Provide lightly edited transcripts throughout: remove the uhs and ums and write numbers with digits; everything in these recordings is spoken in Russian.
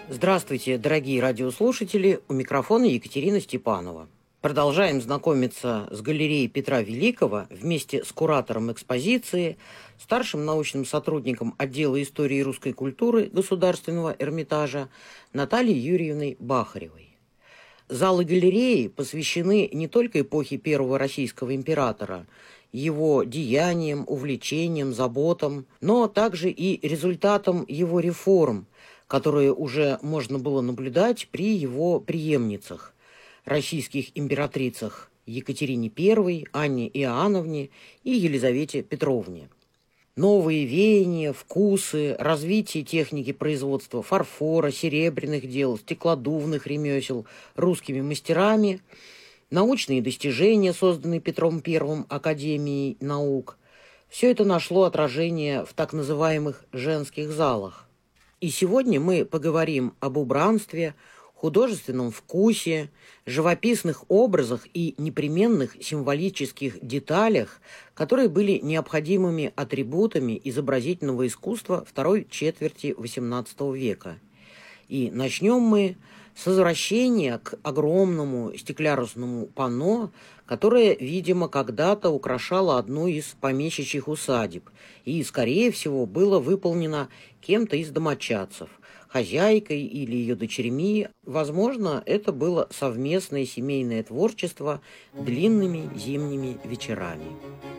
Здравствуйте, дорогие радиослушатели, у микрофона Екатерина Степанова. Продолжаем знакомиться с галереей Петра Великого вместе с куратором экспозиции, старшим научным сотрудником отдела истории русской культуры Государственного Эрмитажа Натальей Юрьевной Бахаревой. Залы галереи посвящены не только эпохе первого российского императора, его деяниям, увлечениям, заботам, но также и результатам его реформ, которые уже можно было наблюдать при его преемницах, российских императрицах Екатерине I, Анне Иоанновне и Елизавете Петровне. Новые веяния, вкусы, развитие техники производства фарфора, серебряных дел, стеклодувных ремесел русскими мастерами, научные достижения, созданные Петром I Академией наук – все это нашло отражение в так называемых женских залах. И сегодня мы поговорим об убранстве, художественном вкусе, живописных образах и непременных символических деталях, которые были необходимыми атрибутами изобразительного искусства второй четверти XVIII века. И начнем мы с возвращения к огромному стеклярусному панно, которое, видимо, когда-то украшало одну из помещичьих усадеб и, скорее всего, было выполнено кем-то из домочадцев, хозяйкой или ее дочерьми. Возможно, это было совместное семейное творчество длинными зимними вечерами.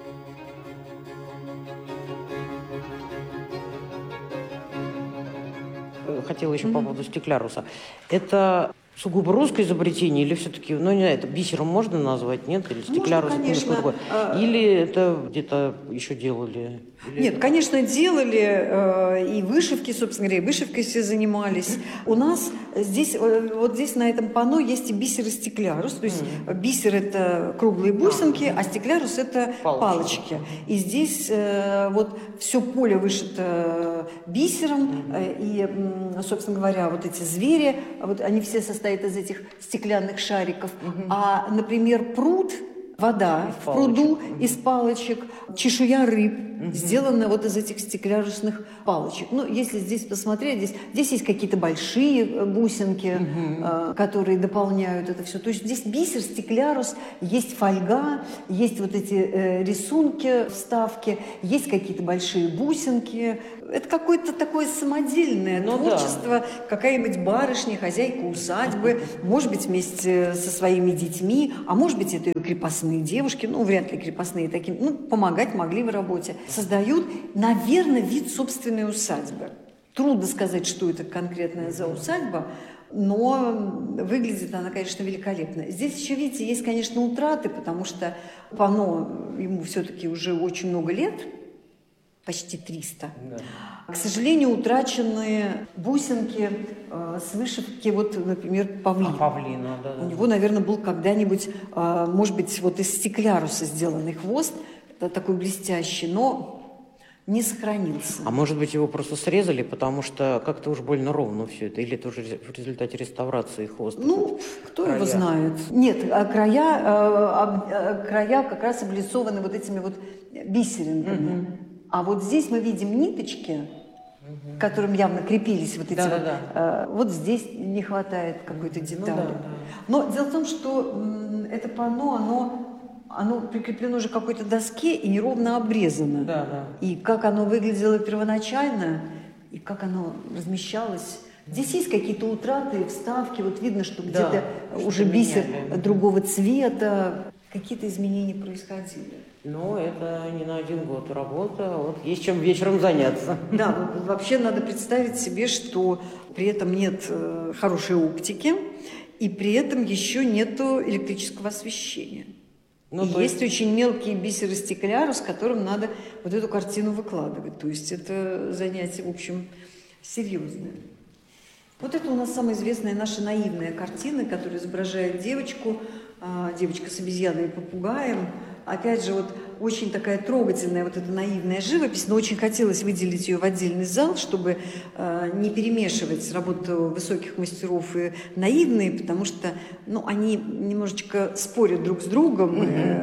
Хотела еще по поводу стекляруса. Это сугубо русское изобретение или все-таки, не знаю, это бисером можно назвать, нет? Или стеклярус? Можно, конечно. Или это где-то еще делали? Нет, конечно, делали, и вышивки, собственно говоря, и вышивкой все занимались. У нас здесь, вот здесь на этом панно есть и бисер, и стеклярус. То есть бисер – это круглые бусинки, а стеклярус – это палочки. И здесь вот все поле вышито бисером, и, собственно говоря, вот эти звери, вот они все состоят из этих стеклянных шариков. А, например, пруд, вода в пруду из палочек, чешуя рыб сделана вот из этих стеклярусных палочек. Ну, если здесь посмотреть, здесь есть какие-то большие бусинки, которые дополняют это все. То есть здесь бисер, стеклярус, есть фольга, есть вот эти рисунки, вставки, есть какие-то большие бусинки. Это какое-то такое самодельное творчество, какая-нибудь барышня, хозяйка усадьбы, может быть, вместе со своими детьми, а может быть, это и крепостные девушки, вряд ли крепостные таким, помогать могли в работе. Создают, наверное, вид собственной усадьбы. Трудно сказать, что это конкретная за усадьба, но выглядит она, конечно, великолепно. Здесь еще, видите, есть, конечно, утраты, потому что панно ему все-таки уже очень много лет, почти 300. Да. К сожалению, утрачены бусинки с вышивки, вот, например, павлина. Павлина, да. У него, наверное, был когда-нибудь, может быть, вот из стекляруса сделанный хвост, такой блестящий, но не сохранился. А может быть, его просто срезали, потому что как-то уж больно ровно все это, или это уже в результате реставрации хвоста? Кто его знает? Нет, края как раз облицованы вот этими вот бисеринками. А вот здесь мы видим ниточки, к которым явно крепились вот эти вот здесь не хватает какой-то детали. Но дело в том, что это панно, оно прикреплено уже к какой-то доске и неровно обрезано. И как оно выглядело первоначально, и как оно размещалось. Здесь есть какие-то утраты, вставки, вот видно, что где-то уже бисер другого цвета, какие-то изменения происходили. Но это не на один год работа, вот есть чем вечером заняться. Да, вообще надо представить себе, что при этом нет хорошей оптики, и при этом еще нету электрического освещения. Есть очень мелкие бисеры стекляра, с которым надо вот эту картину выкладывать. То есть это занятие, в общем, серьезное. Вот это у нас самая известная наша наивная картина, которая изображает девочку, девочка с обезьяной и попугаем. Опять же, вот очень такая трогательная вот эта наивная живопись, но очень хотелось выделить ее в отдельный зал, чтобы не перемешивать работу высоких мастеров и наивные, потому что, ну, они немножечко спорят друг с другом,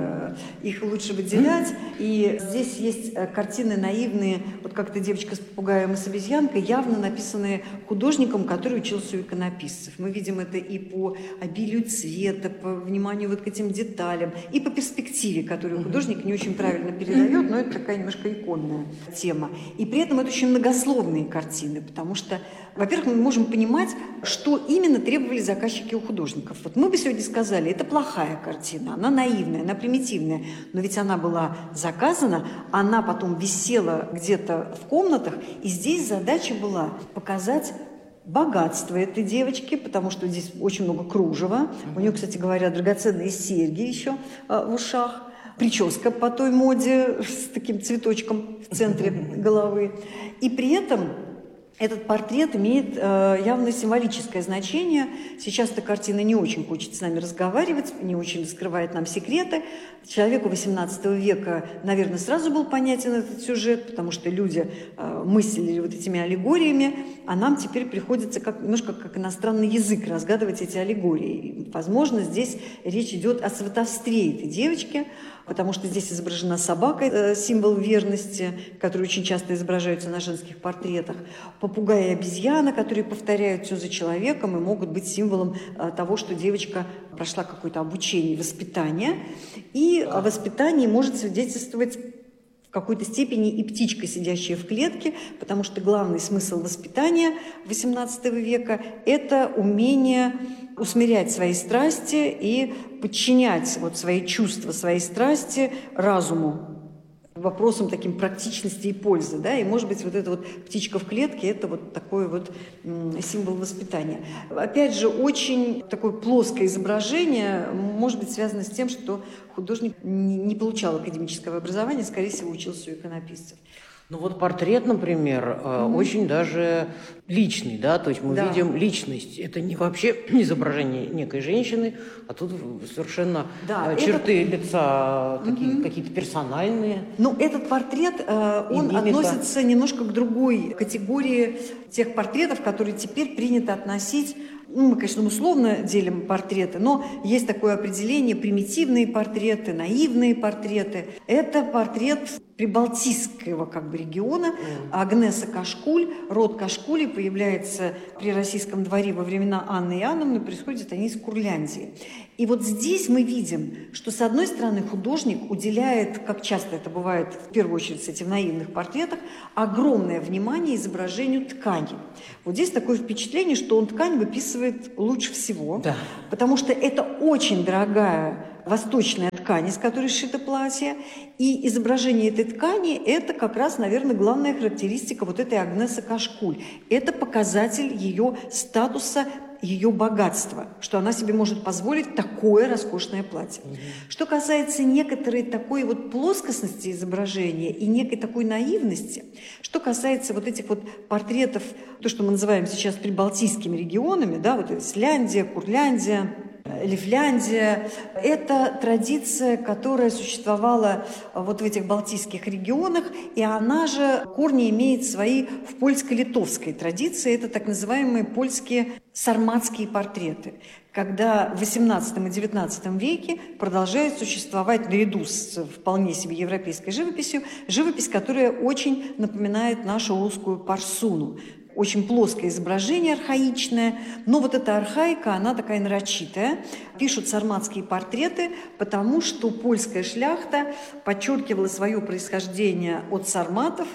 их лучше выделять. И здесь есть картины наивные, вот как-то девочка с попугаем и с обезьянкой, явно написанные художником, который учился у иконописцев. Мы видим это и по обилию цвета, по вниманию вот к этим деталям, и по перспективе, которую художник не очень правильно передает, но это такая немножко иконная тема. И при этом это очень многословные картины, потому что, во-первых, мы можем понимать, что именно требовали заказчики у художников. Вот мы бы сегодня сказали, это плохая картина, она наивная, она примитивная, но ведь она была заказана, она потом висела где-то в комнатах, и здесь задача была показать богатство этой девочки, потому что здесь очень много кружева. У нее, кстати говоря, драгоценные серьги еще в ушах. Прическа по той моде с таким цветочком в центре головы. И при этом этот портрет имеет явно символическое значение. Сейчас эта картина не очень хочет с нами разговаривать, не очень раскрывает нам секреты. Человеку XVIII века, наверное, сразу был понятен этот сюжет, потому что люди мыслили вот этими аллегориями, а нам теперь приходится немножко как иностранный язык разгадывать эти аллегории. И, возможно, здесь речь идет о сватовстве этой девочки, потому что здесь изображена собака, символ верности, который очень часто изображается на женских портретах, попугай и обезьяна, которые повторяют все за человеком и могут быть символом того, что девочка прошла какое-то обучение, воспитание. И о воспитании может свидетельствовать в какой-то степени и птичка, сидящая в клетке, потому что главный смысл воспитания XVIII века – это умение усмирять свои страсти и подчинять вот свои чувства, свои страсти разуму, вопросам таким практичности и пользы, да, и, может быть, вот эта вот птичка в клетке – это вот такой вот символ воспитания. Опять же, очень такое плоское изображение может быть связано с тем, что художник не получал академического образования, скорее всего, учился у иконописцев. Ну вот портрет, например, очень даже личный, да, то есть мы видим личность. Это не вообще изображение некой женщины, а тут совершенно черты лица такие какие-то персональные. Но этот портрет, он относится немножко к другой категории тех портретов, которые теперь принято относить. Ну, мы, конечно, условно делим портреты, но есть такое определение: примитивные портреты, наивные портреты. Это портрет прибалтийского региона. Агнеса Кашкуль, род Кашкулей появляется при российском дворе во времена Анны Иоанновны, происходят они из Курляндии. И вот здесь мы видим, что, с одной стороны, художник уделяет, как часто это бывает в первую очередь с этим наивных портретах, огромное внимание изображению ткани. Вот здесь такое впечатление, что он ткань выписывает лучше всего, потому что это очень дорогая восточная ткань, из которой сшито платье, и изображение этой ткани – это как раз, наверное, главная характеристика вот этой Агнесы Кашкуль. Это показатель ее статуса, ее богатства, что она себе может позволить такое роскошное платье. Что касается некоторой такой вот плоскостности изображения и некой такой наивности, что касается вот этих вот портретов, то, что мы называем сейчас прибалтийскими регионами, да, вот Исляндия, Курляндия, Лифляндия. Это традиция, которая существовала вот в этих балтийских регионах, и она же корни имеет свои в польско-литовской традиции. Это так называемые польские сарматские портреты, когда в XVIII и XIX веке продолжает существовать наряду с вполне себе европейской живописью, живопись, которая очень напоминает нашу русскую парсуну. Очень плоское изображение, архаичное, но вот эта архаика, она такая нарочитая. Пишут сарматские портреты, потому что польская шляхта подчеркивала свое происхождение от сарматов.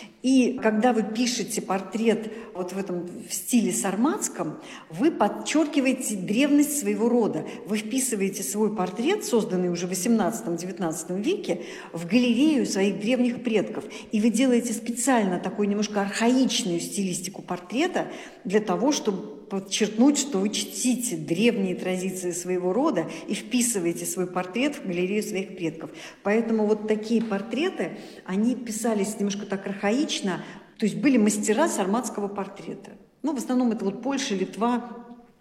И когда вы пишете портрет вот в этом в стиле сарматском, вы подчеркиваете древность своего рода. Вы вписываете свой портрет, созданный уже в XVIII-XIX веке, в галерею своих древних предков. И вы делаете специально такую немножко архаичную стилистику портрета для того, чтобы подчеркнуть, что вы чтите древние традиции своего рода и вписываете свой портрет в галерею своих предков. Поэтому вот такие портреты, они писались немножко так архаично, то есть были мастера сарматского портрета. Ну, в основном это вот Польша, Литва,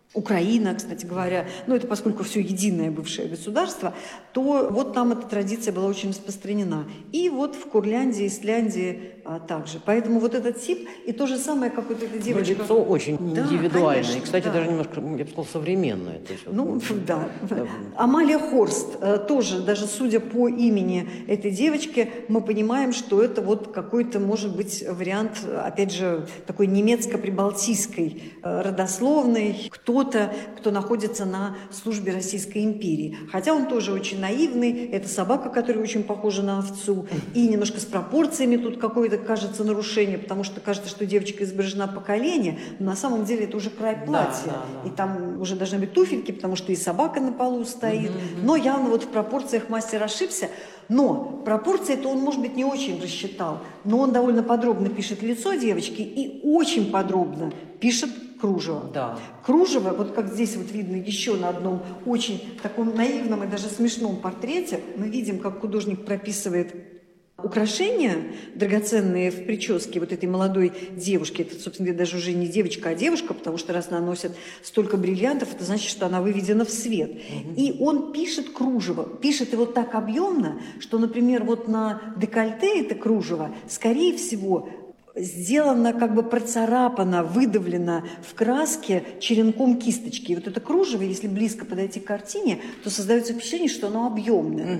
Украина, кстати говоря, ну это поскольку все единое бывшее государство, то вот там эта традиция была очень распространена. И вот в Курляндии, Исляндии также. Поэтому вот этот тип, и то же самое, как вот эта девочка. Лицо очень индивидуальное, конечно, и, кстати, даже немножко, я бы сказал, современное. То есть, ну, да. Амалия Хорст тоже, даже судя по имени этой девочки, мы понимаем, что это вот какой-то, может быть, вариант, опять же, такой немецко-прибалтийской родословной, кто-то, кто находится на службе Российской империи. Хотя он тоже очень наивный, это собака, которая очень похожа на овцу, и немножко с пропорциями тут какое-то, кажется, нарушение, потому что кажется, что девочка изображена по колени, но на самом деле это уже край платья, и там уже должны быть туфельки, потому что и собака на полу стоит, но явно вот в пропорциях мастер ошибся. Но пропорции-то он, может быть, не очень рассчитал, но он довольно подробно пишет лицо девочки и очень подробно пишет кружево. Да. Кружево, вот как здесь вот видно еще на одном очень таком наивном и даже смешном портрете, мы видим, как художник прописывает украшения драгоценные в прическе вот этой молодой девушки. Это, собственно говоря, даже уже не девочка, а девушка, потому что раз она носит столько бриллиантов, это значит, что она выведена в свет. И он пишет кружево, пишет его так объемно, что, например, вот на декольте это кружево, скорее всего, сделано, как бы процарапано, выдавлено в краске черенком кисточки. И вот это кружево, если близко подойти к картине, то создается впечатление, что оно объемное.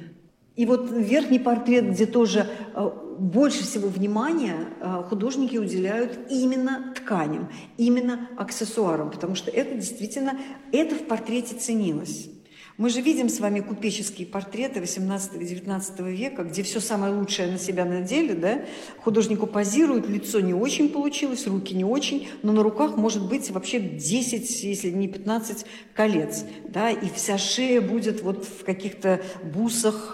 И вот верхний портрет, где тоже больше всего внимания художники уделяют именно тканям, именно аксессуарам, потому что это действительно, это в портрете ценилось. Мы же видим с вами купеческие портреты 18-19 века, где все самое лучшее на себя надели, да? Художнику позируют, лицо не очень получилось, руки не очень, но на руках может быть вообще 10, если не 15 колец, да? И вся шея будет вот в каких-то бусах,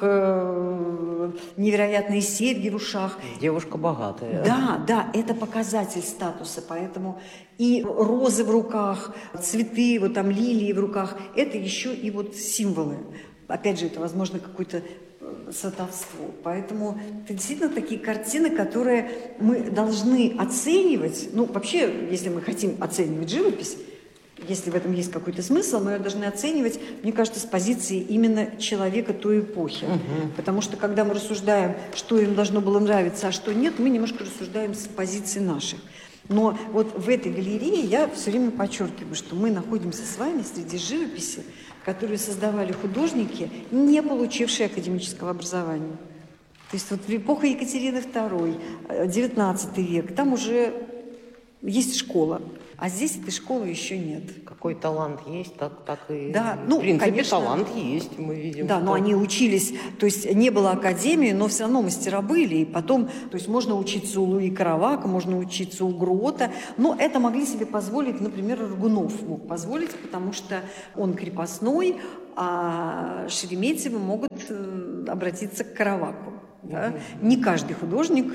невероятные серьги в ушах. Девушка богатая. Да, это показатель статуса, поэтому и розы в руках, цветы, вот там лилии в руках, это еще и вот символы. Опять же, это, возможно, какое-то сватовство. Поэтому это действительно такие картины, которые мы должны оценивать. Ну, вообще, если мы хотим оценивать живопись, если в этом есть какой-то смысл, мы ее должны оценивать, мне кажется, с позиции именно человека той эпохи. Потому что, когда мы рассуждаем, что им должно было нравиться, а что нет, мы немножко рассуждаем с позиции наших. Но вот в этой галерее я все время подчеркиваю, что мы находимся с вами среди живописи, которую создавали художники, не получившие академического образования. То есть вот в эпоху Екатерины II, XIX век, там уже есть школа. А здесь этой школы еще нет. Какой талант есть, так и... Да, в принципе, конечно, талант есть, мы видим. Да, что... но они учились, то есть не было академии, но все равно мастера были. И потом, то есть можно учиться у Луи Каравака, можно учиться у Грота. Но это могли себе позволить, например, Рагунов мог позволить, потому что он крепостной, а Шереметьевы могут обратиться к Караваку. Да? Не каждый художник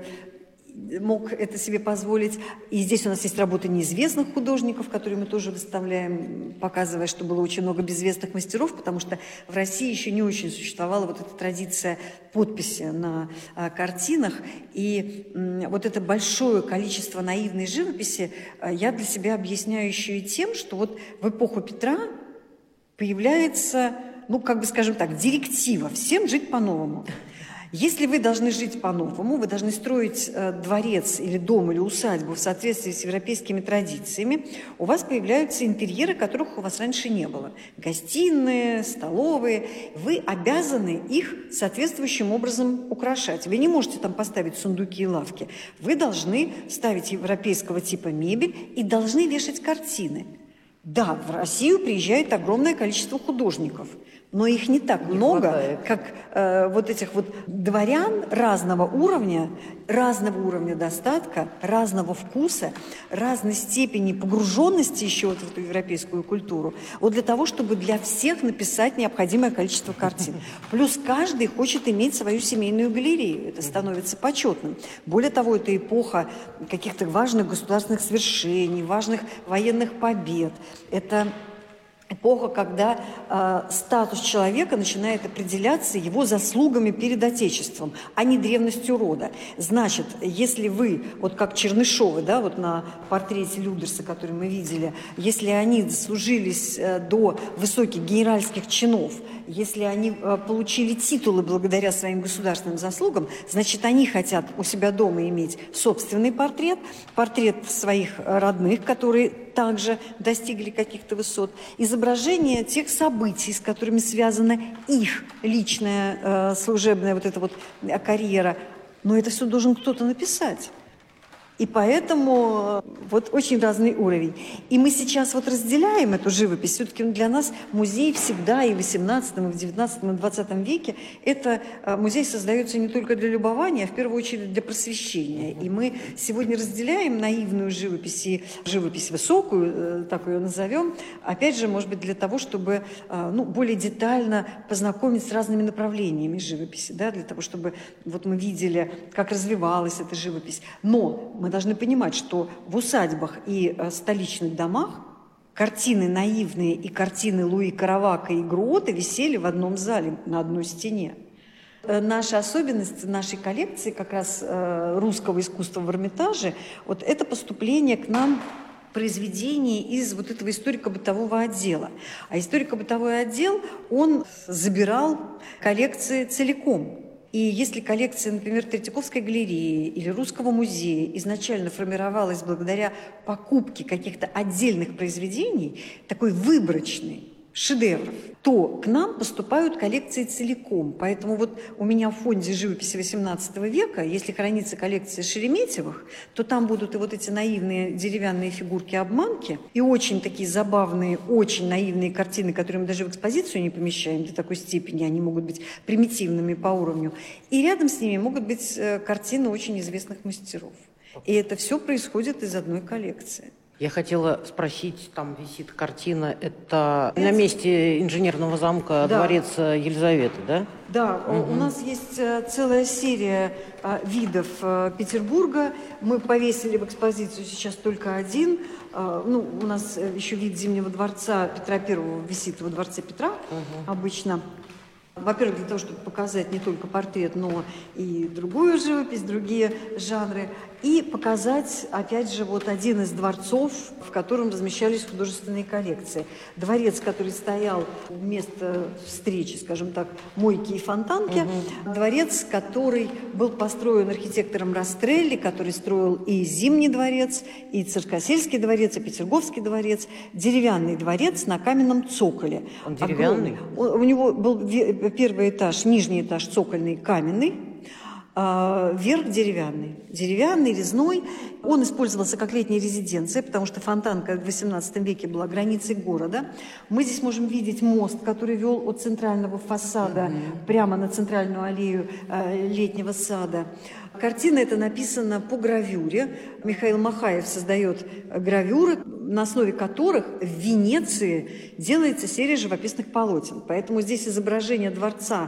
мог это себе позволить. И здесь у нас есть работы неизвестных художников, которые мы тоже выставляем, показывая, что было очень много безвестных мастеров, потому что в России еще не очень существовала вот эта традиция подписи на картинах. И вот это большое количество наивной живописи я для себя объясняю еще и тем, что вот в эпоху Петра появляется, ну, как бы, скажем так, директива всем жить по-новому. Если вы должны жить по-новому, вы должны строить дворец или дом или усадьбу в соответствии с европейскими традициями, у вас появляются интерьеры, которых у вас раньше не было. Гостиные, столовые. Вы обязаны их соответствующим образом украшать. Вы не можете там поставить сундуки и лавки. Вы должны ставить европейского типа мебель и должны вешать картины. Да, в Россию приезжает огромное количество художников, но их не так много, как вот этих вот дворян разного уровня достатка, разного вкуса, разной степени погруженности еще вот в эту европейскую культуру, вот для того, чтобы для всех написать необходимое количество картин. Плюс каждый хочет иметь свою семейную галерею, это становится почетным. Более того, это эпоха каких-то важных государственных свершений, важных военных побед. Это эпоха, когда статус человека начинает определяться его заслугами перед Отечеством, а не древностью рода. Значит, если вы, вот как Чернышовы, да, вот на портрете Людерса, который мы видели, если они дослужились до высоких генеральских чинов, если они получили титулы благодаря своим государственным заслугам, значит, они хотят у себя дома иметь собственный портрет, портрет своих родных, которые также достигли каких-то высот, изображение тех событий, с которыми связана их личная служебная вот эта вот карьера. Но это все должен кто-то написать. И поэтому вот очень разный уровень. И мы сейчас вот разделяем эту живопись. Все-таки для нас музей всегда и в XVIII, и в XIX, и в XX веке это музей создается не только для любования, а в первую очередь для просвещения. И мы сегодня разделяем наивную живопись и живопись высокую, так ее назовем, опять же, может быть, для того, чтобы более детально познакомить с разными направлениями живописи, да, для того, чтобы вот мы видели, как развивалась эта живопись. Но мы должны понимать, что в усадьбах и столичных домах картины наивные и картины Луи Каравака и Груота висели в одном зале на одной стене. Наша особенность нашей коллекции, как раз русского искусства в Эрмитаже, вот это поступление к нам произведений из вот этого историко-бытового отдела. А историко-бытовой отдел, он забирал коллекции целиком. И если коллекция, например, Третьяковской галереи или Русского музея изначально формировалась благодаря покупке каких-то отдельных произведений, такой выборочной, шедевров, то к нам поступают коллекции целиком. Поэтому вот у меня в фонде живописи XVIII века, если хранится коллекция Шереметьевых, то там будут и вот эти наивные деревянные фигурки-обманки, и очень такие забавные, очень наивные картины, которые мы даже в экспозицию не помещаем до такой степени, они могут быть примитивными по уровню. И рядом с ними могут быть картины очень известных мастеров. И это все происходит из одной коллекции. Я хотела спросить, там висит картина, это на месте инженерного замка, да. Дворец Елизаветы, да? Да, у нас есть целая серия видов Петербурга. Мы повесили в экспозицию сейчас только один. У нас еще вид Зимнего дворца Петра I висит во дворце Петра обычно. Во-первых, для того, чтобы показать не только портрет, но и другую живопись, другие жанры. И показать, опять же, вот один из дворцов, в котором размещались художественные коллекции. Дворец, который стоял вместо встречи, скажем так, мойки и фонтанки. Дворец, который был построен архитектором Растрелли, который строил и Зимний дворец, и Царскосельский дворец, и Петерговский дворец. Деревянный дворец на каменном цоколе. Он деревянный? У него был первый этаж, нижний этаж цокольный, каменный. Верх деревянный, резной. Он использовался как летняя резиденция, потому что Фонтанка в XVIII веке была границей города. Мы здесь можем видеть мост, который вел от центрального фасада прямо на центральную аллею летнего сада. Картина эта написана по гравюре. Михаил Махаев создает гравюры, на основе которых в Венеции делается серия живописных полотен. Поэтому здесь изображение дворца